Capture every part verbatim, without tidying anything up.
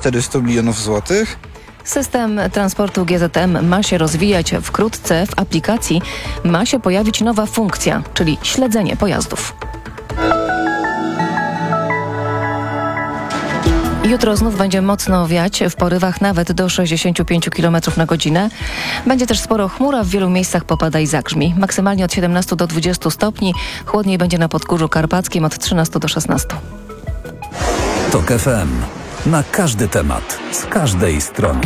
czterysta milionów złotych. System transportu G Z M ma się rozwijać wkrótce. W aplikacji ma się pojawić nowa funkcja, czyli śledzenie pojazdów. Jutro znów będzie mocno wiać, w porywach nawet do sześćdziesiąt pięć kilometrów na godzinę. Będzie też sporo chmur, a w wielu miejscach popada i zagrzmi. Maksymalnie od siedemnastu do dwudziestu stopni. Chłodniej będzie na Podgórzu Karpackim od trzynastu do szesnastu. TOK F M. Na każdy temat, z każdej strony.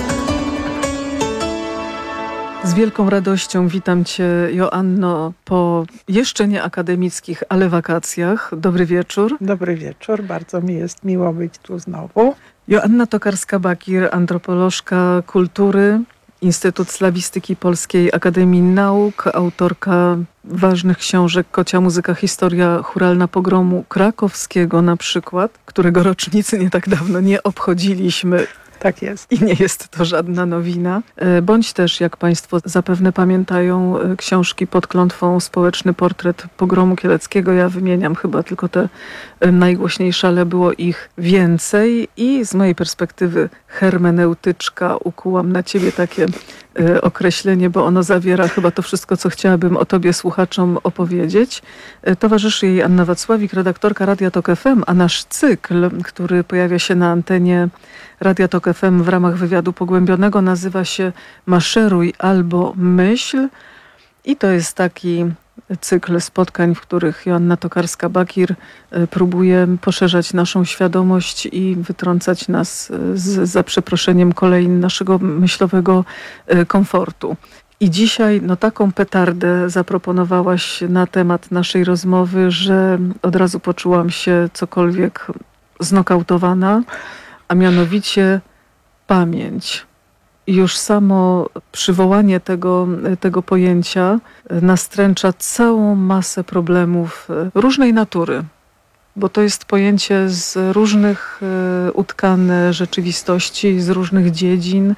Z wielką radością witam Cię, Joanno, po jeszcze nie akademickich, ale wakacjach. Dobry wieczór. Dobry wieczór, bardzo mi jest miło być tu znowu. Joanna Tokarska-Bakir, antropolożka kultury, Instytut Slawistyki Polskiej Akademii Nauk, autorka ważnych książek Kocia muzyka, historia chóralna pogromu krakowskiego na przykład, którego rocznicy nie tak dawno nie obchodziliśmy. Tak jest. I nie jest to żadna nowina. Bądź też, jak Państwo zapewne pamiętają, książki pod klątwą Społeczny portret pogromu kieleckiego. Ja wymieniam chyba tylko te najgłośniejsze, ale było ich więcej. I z mojej perspektywy hermeneutyczka ukułam na Ciebie takie określenie, bo ono zawiera chyba to wszystko, co chciałabym o Tobie słuchaczom opowiedzieć. Towarzyszy jej Anna Wacławik, redaktorka Radia Tok F M, a nasz cykl, który pojawia się na antenie Radia Tok F M w ramach wywiadu pogłębionego, nazywa się Maszeruj albo myśl. I to jest taki cykl spotkań, w których Joanna Tokarska-Bakir próbuje poszerzać naszą świadomość i wytrącać nas z, za przeproszeniem kolejn naszego myślowego komfortu. I dzisiaj no, taką petardę zaproponowałaś na temat naszej rozmowy, że od razu poczułam się cokolwiek znokautowana, a mianowicie pamięć. I już samo przywołanie tego, tego pojęcia nastręcza całą masę problemów różnej natury, bo to jest pojęcie z różnych utkane rzeczywistości, z różnych dziedzin,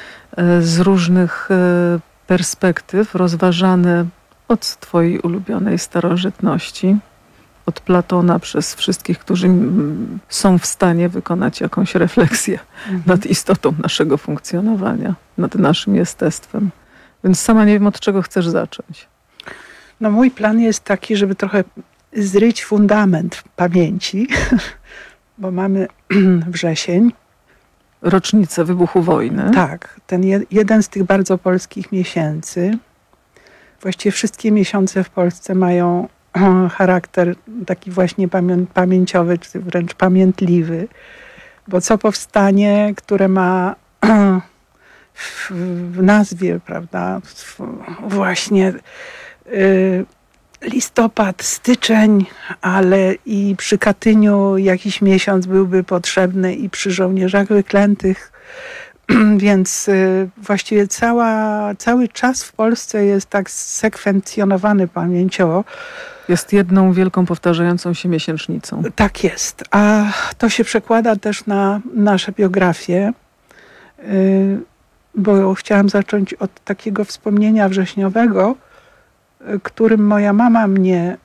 z różnych perspektyw, rozważane od Twojej ulubionej starożytności, od Platona przez wszystkich, którzy są w stanie wykonać jakąś refleksję mhm. nad istotą naszego funkcjonowania, nad naszym jestestwem. Więc sama nie wiem, od czego chcesz zacząć. No mój plan jest taki, żeby trochę zryć fundament pamięci, bo mamy wrzesień. Rocznicę wybuchu wojny. Tak, ten je, jeden z tych bardzo polskich miesięcy. Właściwie wszystkie miesiące w Polsce mają charakter taki właśnie pamię- pamięciowy, czy wręcz pamiętliwy. Bo co powstanie, które ma w, w nazwie, prawda, w, właśnie y, listopad, styczeń, ale i przy Katyniu jakiś miesiąc byłby potrzebny i przy żołnierzach wyklętych. Więc y, właściwie cała, cały czas w Polsce jest tak sekwencjonowany pamięciowo. Jest jedną wielką, powtarzającą się miesięcznicą. Tak jest. A to się przekłada też na nasze biografie, y, bo chciałam zacząć od takiego wspomnienia wrześniowego, y, którym moja mama mnie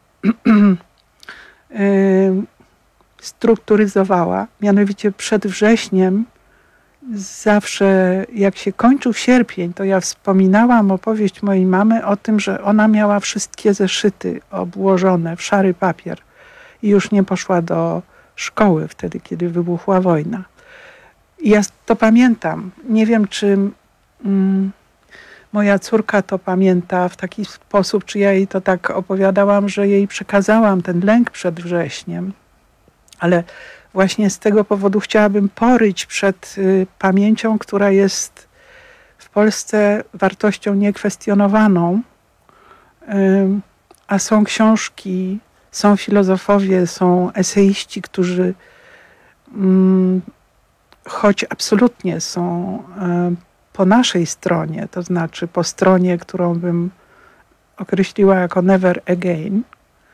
y, strukturyzowała. Mianowicie przed wrześniem zawsze jak się kończył sierpień, to ja wspominałam opowieść mojej mamy o tym, że ona miała wszystkie zeszyty obłożone w szary papier i już nie poszła do szkoły wtedy, kiedy wybuchła wojna. I ja to pamiętam. Nie wiem, czy mm, moja córka to pamięta w taki sposób, czy ja jej to tak opowiadałam, że jej przekazałam ten lęk przed wrześniem, ale właśnie z tego powodu chciałabym poryć przed y, pamięcią, która jest w Polsce wartością niekwestionowaną. Y, a są książki, są filozofowie, są eseiści, którzy y, choć absolutnie są y, po naszej stronie, to znaczy po stronie, którą bym określiła jako never again,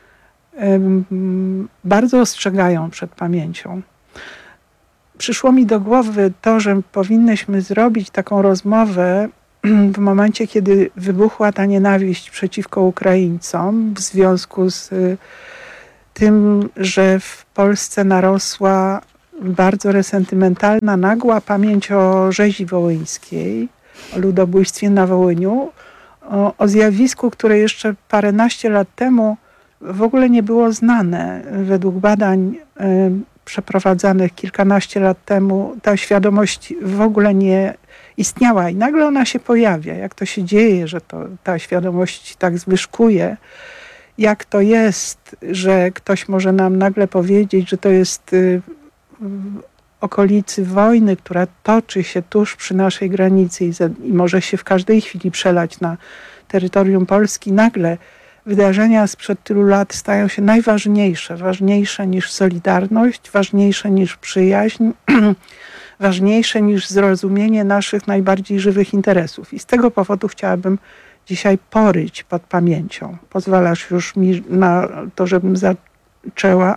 bardzo ostrzegają przed pamięcią. Przyszło mi do głowy to, że powinnyśmy zrobić taką rozmowę w momencie, kiedy wybuchła ta nienawiść przeciwko Ukraińcom w związku z tym, że w Polsce narosła bardzo resentymentalna, nagła pamięć o rzezi wołyńskiej, o ludobójstwie na Wołyniu, o, o zjawisku, które jeszcze paręnaście lat temu w ogóle nie było znane. Według badań y, przeprowadzanych kilkanaście lat temu ta świadomość w ogóle nie istniała i nagle ona się pojawia. Jak to się dzieje, że to, ta świadomość tak zwyżkuje? Jak to jest, że ktoś może nam nagle powiedzieć, że to jest y, w okolicy wojny, która toczy się tuż przy naszej granicy i, za, i może się w każdej chwili przelać na terytorium Polski, nagle wydarzenia sprzed tylu lat stają się najważniejsze, ważniejsze niż solidarność, ważniejsze niż przyjaźń, ważniejsze niż zrozumienie naszych najbardziej żywych interesów. I z tego powodu chciałabym dzisiaj poryć pod pamięcią. Pozwalasz już mi na to, żebym zaczęła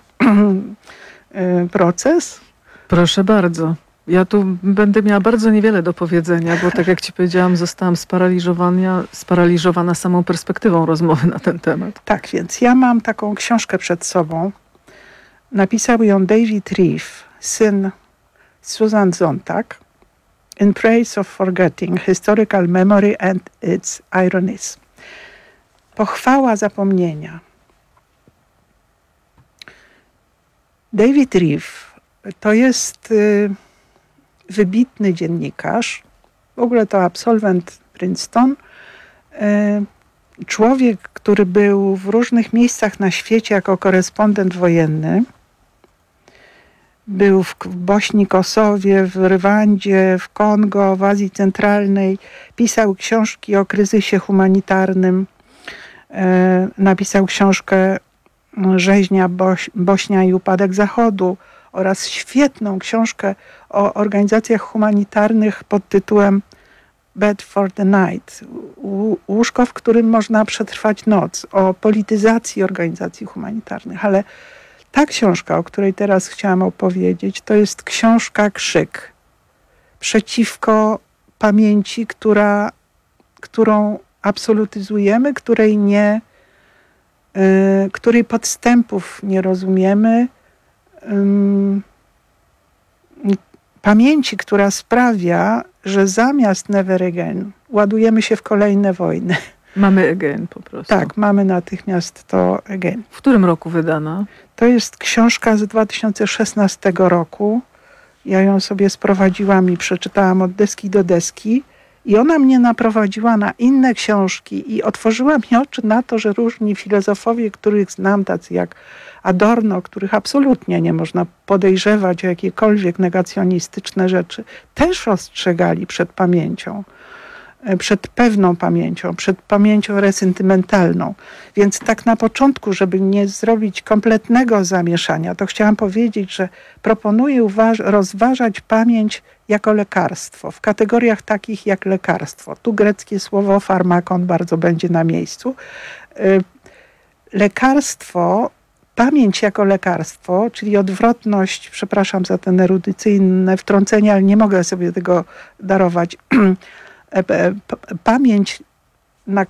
proces? Proszę bardzo. Ja tu będę miała bardzo niewiele do powiedzenia, bo tak jak ci powiedziałam, zostałam sparaliżowana, sparaliżowana samą perspektywą rozmowy na ten temat. Tak, więc ja mam taką książkę przed sobą. Napisał ją David Reeve, syn Susan Sontag, In Praise of Forgetting, Historical Memory and Its Ironies. Pochwała zapomnienia. David Reeve to jest y, wybitny dziennikarz, w ogóle to absolwent Princeton, y, człowiek, który był w różnych miejscach na świecie jako korespondent wojenny. Był w Bośni, Kosowie, w Rwandzie, w Kongo, w Azji Centralnej. Pisał książki o kryzysie humanitarnym. E, napisał książkę Rzeźnia Boś- Bośnia i upadek Zachodu oraz świetną książkę o organizacjach humanitarnych pod tytułem Bed for the Night. Łóżko, w którym można przetrwać noc. O polityzacji organizacji humanitarnych. Ale ta książka, o której teraz chciałam opowiedzieć, to jest książka Krzyk przeciwko pamięci, która, którą absolutyzujemy, której nie, y, której podstępów nie rozumiemy. Y, pamięci, która sprawia, że zamiast never again ładujemy się w kolejne wojny. Mamy again po prostu. Tak, mamy natychmiast to again. W którym roku wydana? To jest książka z dwa tysiące szesnastego roku. Ja ją sobie sprowadziłam i przeczytałam od deski do deski. I ona mnie naprowadziła na inne książki i otworzyła mi oczy na to, że różni filozofowie, których znam, tacy jak Adorno, których absolutnie nie można podejrzewać o jakiekolwiek negacjonistyczne rzeczy, też ostrzegali przed pamięcią. Przed pewną pamięcią, przed pamięcią resentymentalną. Więc tak na początku, żeby nie zrobić kompletnego zamieszania, to chciałam powiedzieć, że proponuję uważ- rozważać pamięć jako lekarstwo, w kategoriach takich jak lekarstwo. Tu greckie słowo farmakon bardzo będzie na miejscu. Lekarstwo, pamięć jako lekarstwo, czyli odwrotność, przepraszam za ten erudycyjne wtrącenie, ale nie mogę sobie tego darować, pamięć, na,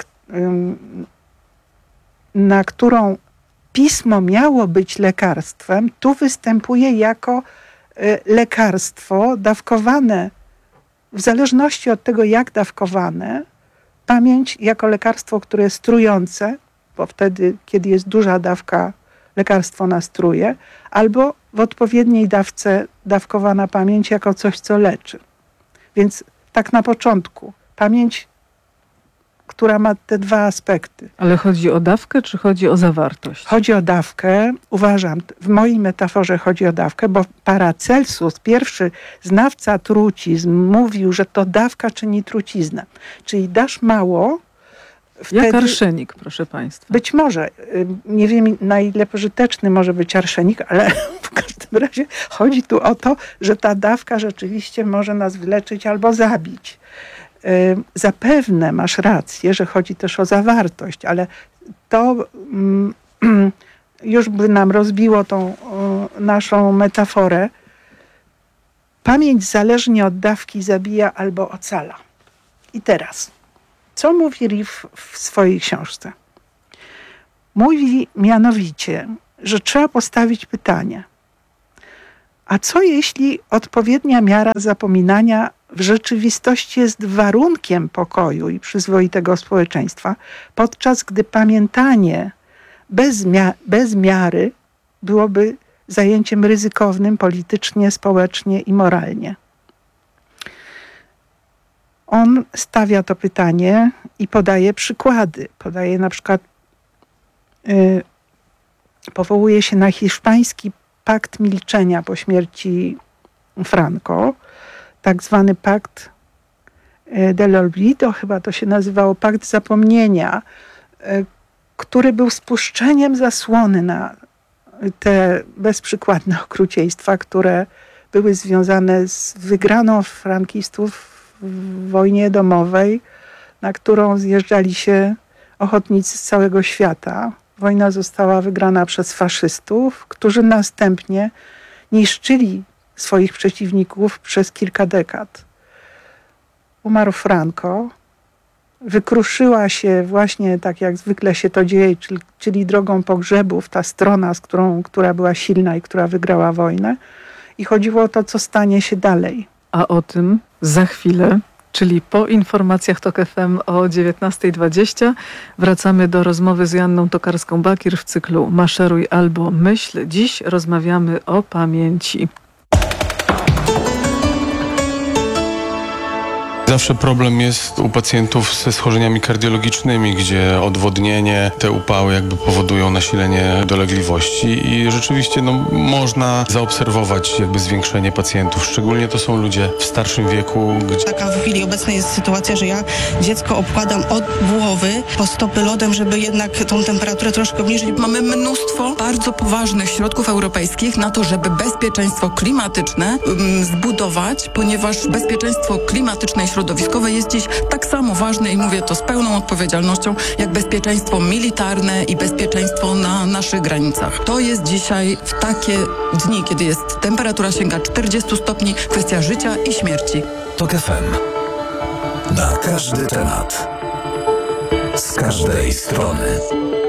na którą pismo miało być lekarstwem, tu występuje jako lekarstwo dawkowane, w zależności od tego, jak dawkowane, pamięć jako lekarstwo, które jest trujące, bo wtedy, kiedy jest duża dawka, lekarstwo nas truje, albo w odpowiedniej dawce dawkowana pamięć jako coś, co leczy. Więc tak na początku. Pamięć, która ma te dwa aspekty. Ale chodzi o dawkę, czy chodzi o zawartość? Chodzi o dawkę. Uważam, w mojej metaforze chodzi o dawkę, bo Paracelsus, pierwszy znawca trucizn, mówił, że to dawka czyni truciznę. Czyli dasz mało, wtedy... Jak arszenik, proszę państwa. Być może. Nie wiem, na ile pożyteczny może być arszenik, ale w każdym razie chodzi tu o to, że ta dawka rzeczywiście może nas wyleczyć albo zabić. Zapewne masz rację, że chodzi też o zawartość, ale to mm, już by nam rozbiło tą naszą metaforę. Pamięć zależnie od dawki zabija albo ocala. I teraz, co mówi Reeve w swojej książce? Mówi mianowicie, że trzeba postawić pytanie, A co jeśli odpowiednia miara zapominania w rzeczywistości jest warunkiem pokoju i przyzwoitego społeczeństwa, podczas gdy pamiętanie bez, mia- bez miary byłoby zajęciem ryzykownym politycznie, społecznie i moralnie? On stawia to pytanie i podaje przykłady. Podaje na przykład, yy, powołuje się na hiszpański pakt milczenia po śmierci Franco, tak zwany pakt del olvido, chyba to się nazywało, pakt zapomnienia, który był spuszczeniem zasłony na te bezprzykładne okrucieństwa, które były związane z wygraną frankistów w wojnie domowej, na którą zjeżdżali się ochotnicy z całego świata. Wojna została wygrana przez faszystów, którzy następnie niszczyli swoich przeciwników przez kilka dekad. Umarł Franco, wykruszyła się właśnie tak, jak zwykle się to dzieje, czyli, czyli drogą pogrzebów, ta strona, z którą, która była silna i która wygrała wojnę. I chodziło o to, co stanie się dalej. A o tym za chwilę, czyli po informacjach TOK F M o dziewiętnasta dwadzieścia. Wracamy do rozmowy z Joanną Tokarską-Bakir w cyklu Maszeruj albo myśl. Dziś rozmawiamy o pamięci. Zawsze problem jest u pacjentów ze schorzeniami kardiologicznymi, gdzie odwodnienie, te upały jakby powodują nasilenie dolegliwości i rzeczywiście no, można zaobserwować jakby zwiększenie pacjentów. Szczególnie to są ludzie w starszym wieku. Gdzie... Taka w chwili obecnej jest sytuacja, że ja dziecko obkładam od głowy po stopy lodem, żeby jednak tą temperaturę troszkę obniżyć. Mamy mnóstwo bardzo poważnych środków europejskich na to, żeby bezpieczeństwo klimatyczne um, zbudować, ponieważ bezpieczeństwo klimatyczne i środowiskowe jest dziś tak samo ważne i mówię to z pełną odpowiedzialnością, jak bezpieczeństwo militarne i bezpieczeństwo na naszych granicach. To jest dzisiaj w takie dni, kiedy jest temperatura sięga czterdziestu stopni, kwestia życia i śmierci. TOK F M. Na każdy temat. Z każdej strony.